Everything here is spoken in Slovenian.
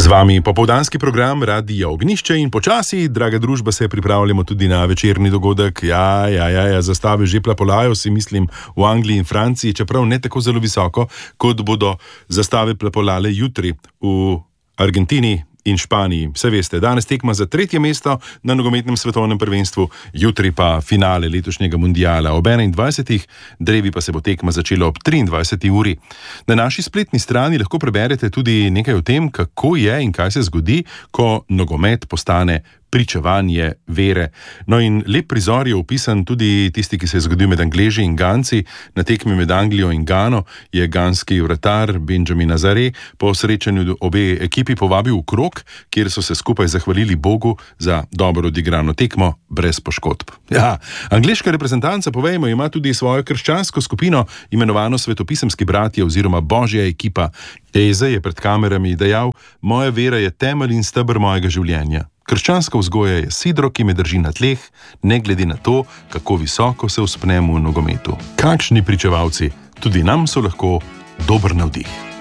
Z vami popoldanski program Radia Ognjišče in počasi, draga družba, se pripravljamo tudi na večerni dogodek. Ja, zastave že plapolajo, si mislim, v Angliji in Franciji, čeprav ne tako zelo visoko, kot bodo zastave plapolale jutri v Argentini in Španiji. Vse veste, danes tekma za 3. mesto na nogometnem svetovnem prvenstvu, jutri pa finale letošnjega mundiala ob 21. drevi pa se bo tekma začela ob 23. uri. Na naši spletni strani lahko preberete tudi nekaj o tem, kako je in kaj se zgodi, ko nogomet postane pričevanje vere. No in lep prizor je opisan tudi tisti, ki se je zgodil med Angleži in Ganci. Na tekmi med Anglijo in Gano je ganski vratar Benjamin Nazare po srečanju obe ekipi povabil v krog, kjer so se skupaj zahvalili Bogu za dobro odigrano tekmo brez poškodb. Ja, angleška reprezentanca, povejmo, ima tudi svojo krščansko skupino, imenovano Svetopisemski bratje oziroma Božja ekipa. Eze je pred kamerami dejal: "Moja vera je temelj in steber mojega življenja. Krščanska vzgoja je sidro, ki me drži na tleh, ne glede na to, kako visoko se vzpnem v nogometu." Kakšni pričevalci, tudi nam so lahko dober navdih.